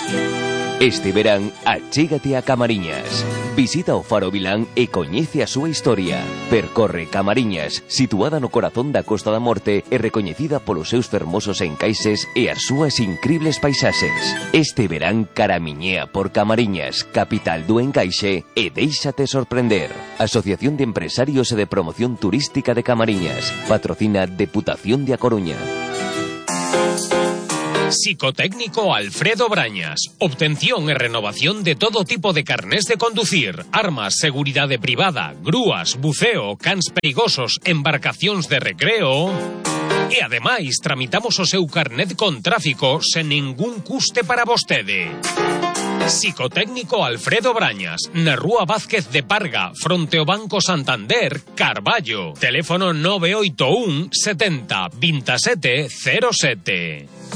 Este verán, achégate a Camariñas. Visita o Faro Vilán e coñece a súa historia. Percorre Camariñas, situada no corazón da Costa da Morte e recoñecida polos seus fermosos encaixes e as súas incribles paisaxes. Este verán caramiñea por Camariñas, capital do encaixe, e déixate sorprender. Asociación de Empresarios e de Promoción Turística de Camariñas. Patrocina Deputación de A Coruña. Psicotécnico Alfredo Brañas. Obtención e renovación de todo tipo de carnés de conducir, armas, seguridade privada, grúas, buceo, cans perigosos, embarcacións de recreo. E ademais tramitamos o seu carnet con tráfico sen ningún custe para vostede. Psicotécnico Alfredo Brañas, na Rúa Vázquez de Parga, fronte ao Banco Santander, Carballo. Teléfono 981 70 27 07.